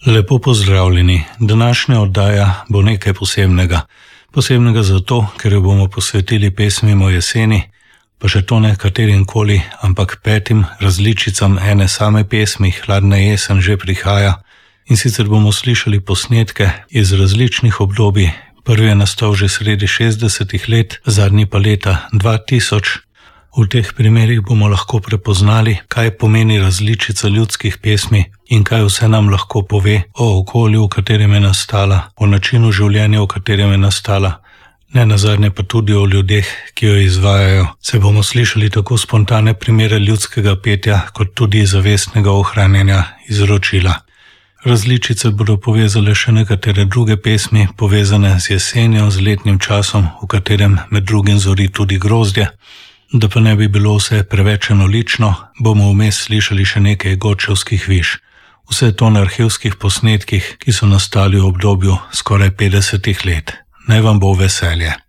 Lepo pozdravljeni. Današnja oddaja bo nekaj posebnega. Posebnega zato, ker jo bomo posvetili pesmim o jeseni, pa še to ne katerim koli, ampak 5 različicam ene same pesmi Hladna jesen že prihaja. In sicer bomo slišali posnetke iz različnih obdobij. Prvi je nastal že sredi 60. let, zadnji pa leta 2000. V teh primerih bomo lahko prepoznali, kaj pomeni različica ljudskih pesmi in kaj vse nam lahko pove o okolju, v katerem je nastala, o načinu življenja, v katerem je nastala, ne nazadnje pa tudi o ljudeh, ki jo izvajajo. Se bomo slišali tako spontane primere ljudskega petja, kot tudi zavestnega ohranjanja izročila. Različice bodo povezale še nekatere druge pesmi, povezane z jesenjo, z letnim časom, v katerem med drugim zori tudi grozdje. Da pa ne bi bilo vse preveč enolično, bomo vmes slišali še nekaj gočevskih viš. Vse to na arhivskih posnetkih, ki so nastali v obdobju skoraj 50 let. Naj vam bo veselje.